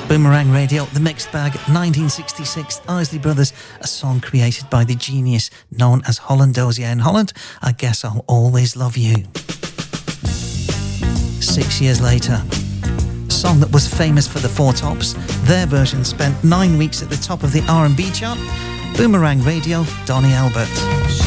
Boomerang Radio, The Mixed Bag, 1966, Isley Brothers, a song created by the genius known as Holland Dozier in Holland, I Guess I'll Always Love You. 6 years later, a song that was famous for the Four Tops, their version spent 9 weeks at the top of the R&B chart, Boomerang Radio, Donny Elbert.